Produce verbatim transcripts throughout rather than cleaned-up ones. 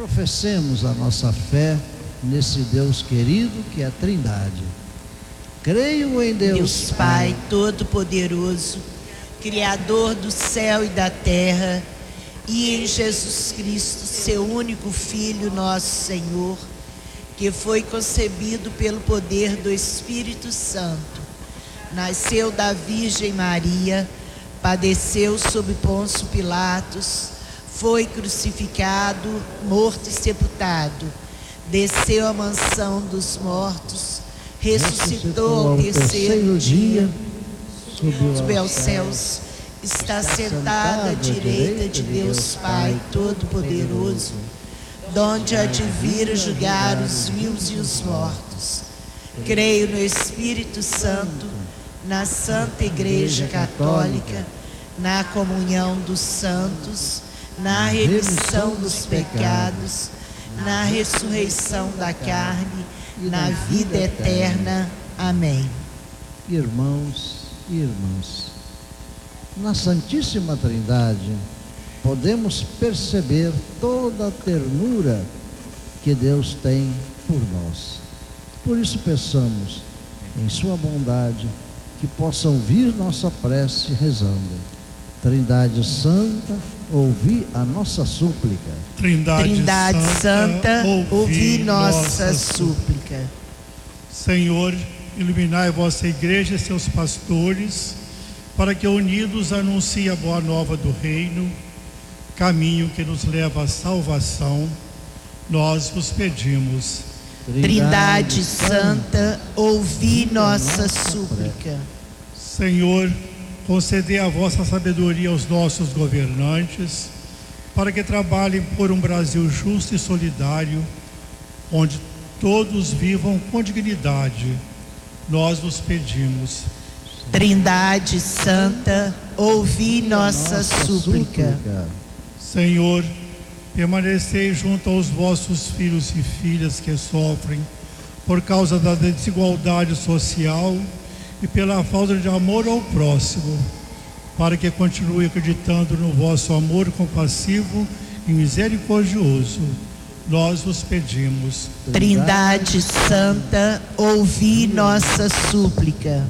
professemos a nossa fé nesse Deus querido que é a Trindade. Creio em Deus, Deus Pai Todo-Poderoso, Criador do céu e da terra, e em Jesus Cristo, seu único Filho, nosso Senhor, que foi concebido pelo poder do Espírito Santo, nasceu da Virgem Maria, padeceu sob Pôncio Pilatos, foi crucificado, morto e sepultado, desceu à mansão dos mortos, ressuscitou ao terceiro dia, subiu aos céus, está sentado à direita de Deus Pai Todo-Poderoso, donde há de vir julgar os vivos e os mortos. Creio no Espírito Santo, na Santa Igreja Católica, na comunhão dos santos, na remissão dos pecados, na ressurreição da carne, na vida eterna. Amém. Irmãos e irmãs, na Santíssima Trindade podemos perceber toda a ternura que Deus tem por nós. Por isso peçamos, em sua bondade, que possa ouvir nossa prece rezando: Trindade Santa, ouvi a nossa súplica. Trindade, Trindade Santa, Santa, ouvi nossa súplica. Senhor, iluminai vossa igreja e seus pastores, para que unidos anunciem a boa nova do reino, caminho que nos leva à salvação. Nós vos pedimos. Trindade Santa, ouvi nossa súplica. Senhor, concedei a vossa sabedoria aos nossos governantes, para que trabalhem por um Brasil justo e solidário, onde todos vivam com dignidade. Nós vos pedimos. Trindade Santa, ouvi nossa súplica. Senhor, permanecei junto aos vossos filhos e filhas que sofrem por causa da desigualdade social e pela falta de amor ao próximo, para que continue acreditando no vosso amor compassivo e misericordioso. Nós vos pedimos. Trindade Santa, ouvi nossa súplica.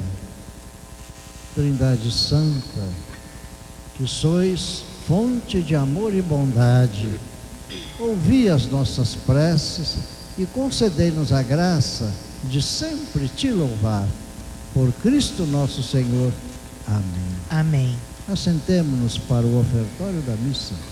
Trindade Santa, que sois fonte de amor e bondade, ouvi as nossas preces e concedei-nos a graça de sempre te louvar. Por Cristo nosso Senhor. Amém. Amém. Assentemo-nos para o ofertório da missa.